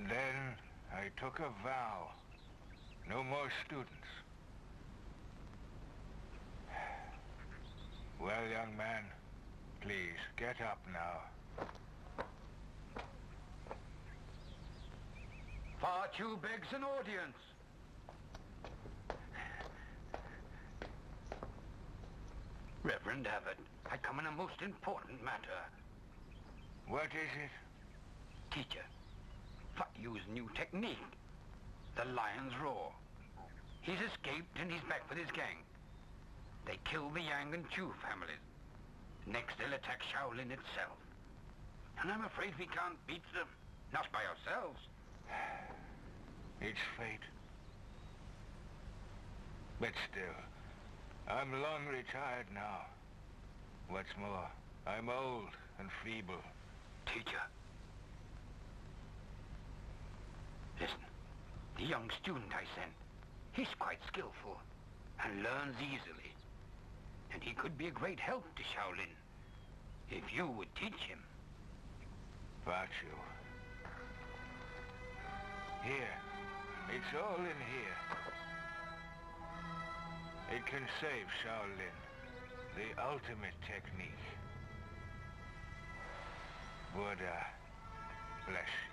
And then I took a vow. No more students. Well, young man, please, get up now. Virtue begs an audience. Reverend Abbot, I come in a most important matter. What is it? Teacher, Fa use new technique. The lion's roar. He's escaped and he's back with his gang. They killed the Yang and Chu families. Next they'll attack Shaolin itself. And I'm afraid we can't beat them. Not by ourselves. It's fate. But still, I'm long retired now. What's more, I'm old and feeble. Teacher. Listen, the young student I sent, he's quite skillful and learns easily. And he could be a great help to Shaolin if you would teach him. Virtue. Here. It's all in here. It can save Shaolin. The ultimate technique. Buddha bless you.